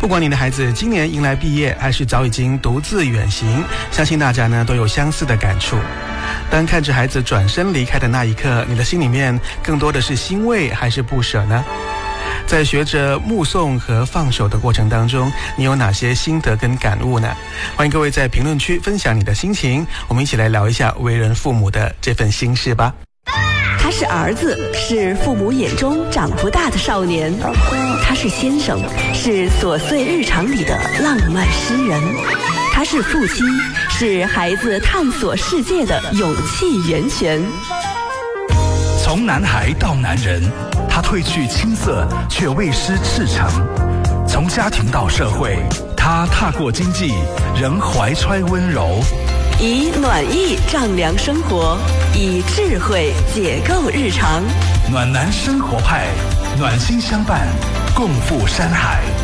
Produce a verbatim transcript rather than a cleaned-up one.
不管你的孩子今年迎来毕业，还是早已经独自远行，相信大家呢都有相似的感触。当看着孩子转身离开的那一刻，你的心里面更多的是欣慰还是不舍呢？在学着目送和放手的过程当中，你有哪些心得跟感悟呢？欢迎各位在评论区分享你的心情，我们一起来聊一下为人父母的这份心事吧。 他是儿子，是父母眼中长不大的少年；他是先生，是琐碎日常里的浪漫诗人；他是父亲，是孩子探索世界的勇气源泉。 从男孩到男人，他褪去青涩，却未失赤诚；从家庭到社会，他踏过经济，仍怀揣温柔。 以暖意丈量生活，以智慧解构日常。 暖男生活派，暖心相伴，共赴山海。